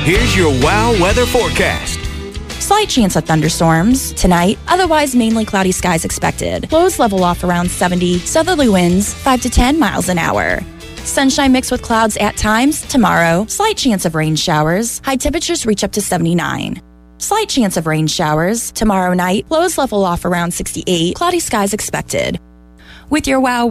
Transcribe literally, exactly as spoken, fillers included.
Here's your WOW weather forecast. Slight chance of thunderstorms tonight, otherwise mainly cloudy skies expected. Lows level off around seventy, southerly winds five to ten miles an hour. Sunshine mixed with clouds at times tomorrow, slight chance of rain showers, high temperatures reach up to seventy-nine. Slight chance of rain showers tomorrow night, lows level off around sixty-eight, cloudy skies expected. With your WOW